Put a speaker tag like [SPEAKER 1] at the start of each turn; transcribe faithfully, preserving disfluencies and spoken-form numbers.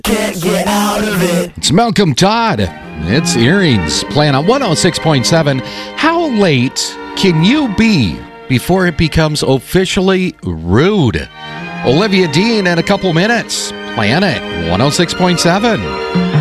[SPEAKER 1] Can't get out of it.
[SPEAKER 2] It's Malcolm Todd. It's Earrings playing on one oh six point seven. How late can you be before it becomes officially rude? Olivia Dean in a couple minutes. Planet one oh six point seven.